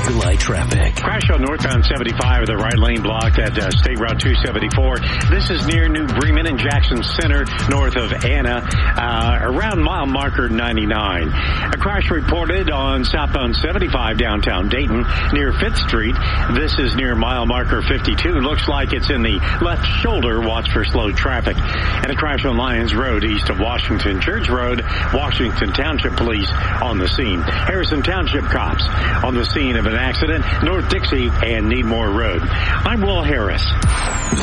Eagle Eye traffic. Crash on northbound 75, the right lane blocked at State Route 274. This is near New Bremen and Jackson Center, north of Anna, around mile marker 99. A crash reported on southbound 75 downtown Dayton near 5th Street. This is near mile marker 52. Looks like it's in the left shoulder. Watch for slow traffic. And a crash on Lyons Road east of Washington Church Road. Washington Township Police on the scene. Harrison Township cops on the scene of an accident, North Dixie and Needmore Road. I'm Will Harris.